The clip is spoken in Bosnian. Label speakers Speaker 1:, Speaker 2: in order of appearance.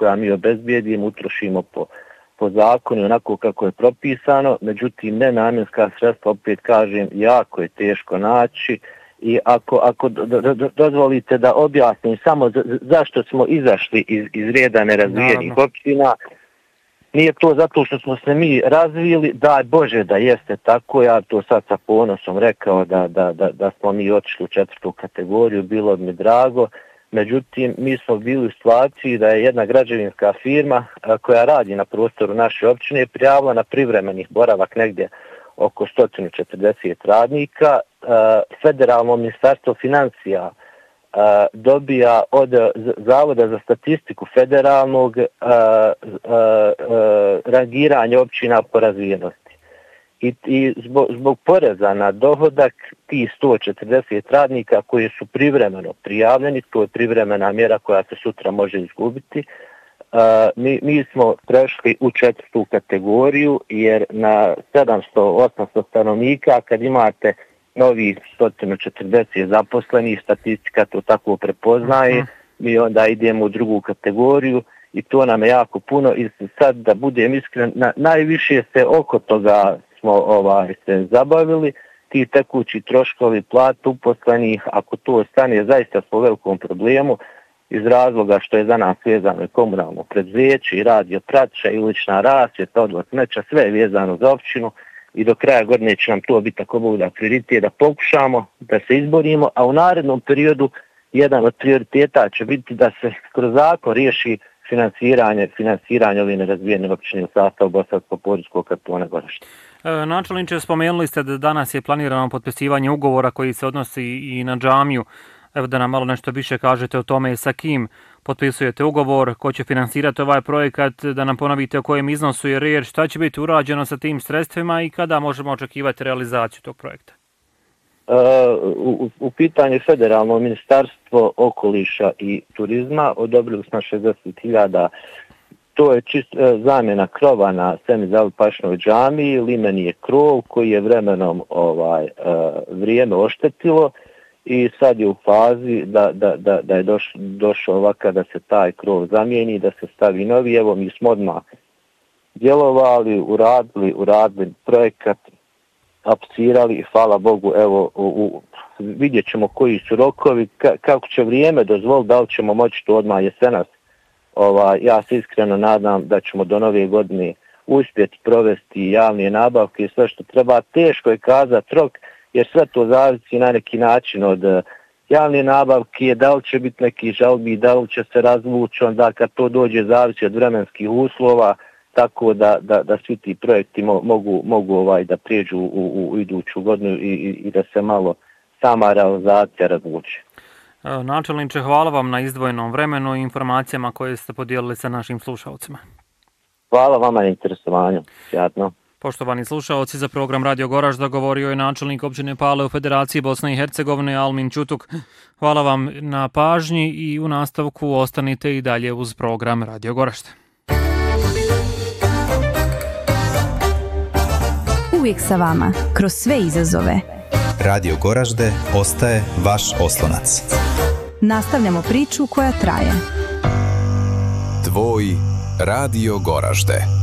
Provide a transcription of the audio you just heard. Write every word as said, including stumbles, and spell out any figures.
Speaker 1: koja mi obezbijedimo, utrošimo po, po zakonu onako kako je propisano, međutim nenamjenska sredstva, opet kažem, jako je teško naći. I ako, ako dozvolite da objasnim samo zašto smo izašli iz, iz reda nerazvijenih općina, nije to zato što smo se mi razvili, daj Bože da jeste tako, ja to sad sa ponosom rekao da, da, da, da smo mi otišli u četvrtu kategoriju, bilo mi drago, međutim mi smo bili u situaciji da je jedna građevinska firma koja radi na prostoru naše općine prijavila na privremenih boravak negdje oko sto četrdeset radnika. Federalno ministarstvo financija dobija od Zavoda za statistiku federalnog rangiranje općina po razvijenosti. I, i zbog, zbog poreza na dohodak ti sto četrdeset radnika koji su privremeno prijavljeni, to je privremena mjera koja se sutra može izgubiti, Uh, mi, mi smo prešli u četvrtu kategoriju jer na sedamsto osamsto stanovnika kad imate novi sto četrdeset zaposlenih, statistika to tako prepoznaje, uh-huh. mi onda idemo u drugu kategoriju i to nam je jako puno i sad da budem iskren, na, najviše se oko toga smo ovaj, se zabavili, ti tekući troškovi plat uposlenih, ako to stane zaista po velikom problemu, iz razloga što je za nas vezano i komunalno preduzeće i radio praća i ulična rasvjeta, odvod smeća, sve je vezano za općinu i do kraja godine će nam to biti ako bude prioritet da pokušamo da se izborimo, a u narednom periodu jedan od prioriteta će biti da se kroz zakon riješi finansiranje, finansiranje ove nerazvijene općine u sastavu Bosansko-Požeškog kantona Goražde.
Speaker 2: E, načelniče, spomenuli ste da danas je planirano potpisivanje ugovora koji se odnosi i na džamiju. Evo da nam malo nešto više kažete o tome sa kim potpisujete ugovor, ko će finansirati ovaj projekat, da nam ponovite o kojem iznosu je riječ, šta će biti urađeno sa tim sredstvima i kada možemo očekivati realizaciju tog projekta?
Speaker 1: Uh, u, u pitanju Federalno ministarstvo okoliša i turizma odobrili smo šezdeset hiljada. To je čist, uh, zamjena krova na Semi-Zalupašnoj džamiji, limeni je krov koji je vremenom ovaj, uh, vrijeme oštetilo. I sad je u fazi da, da, da, da je doš, došao ovaka da se taj krov zamijeni, da se stavi novi. Evo mi smo odmah djelovali, uradili, uradili projekat, aplicirali i hvala Bogu, evo u, u, vidjet ćemo koji su rokovi, ka, kako će vrijeme dozvoliti, da li ćemo moći to odmah jesenas. Ova, ja se iskreno nadam da ćemo do nove godine uspjeti provesti javne nabavke i sve što treba. Teško je kazati rok, jer sve to zavisi na neki način od javne nabavke, da li će biti neki žalbi, da li će se razvući, onda kad to dođe zavisi od vremenskih uslova, tako da, da, da svi ti projekti mo, mogu, mogu ovaj, da prijeđu u, u, u iduću godinu i, i, i da se malo sama realizacija razvuči.
Speaker 2: Načelniče, hvala vam na izdvojenom vremenu i informacijama koje ste podijelili sa našim slušalcima.
Speaker 1: Hvala vama na interesovanju. Sjatno.
Speaker 2: Poštovani slušalci, za program Radio Goražda govorio je načelnik općine Pale u Federaciji Bosne i Hercegovine Almin Ćutuk. Hvala vam na pažnji i u nastavku ostanite i dalje uz program Radio Goražda.
Speaker 3: Uvijek sa vama, kroz sve izazove.
Speaker 4: Radio Goražde ostaje vaš oslonac.
Speaker 3: Nastavljamo priču koja traje.
Speaker 5: Tvoj Radio Goražde.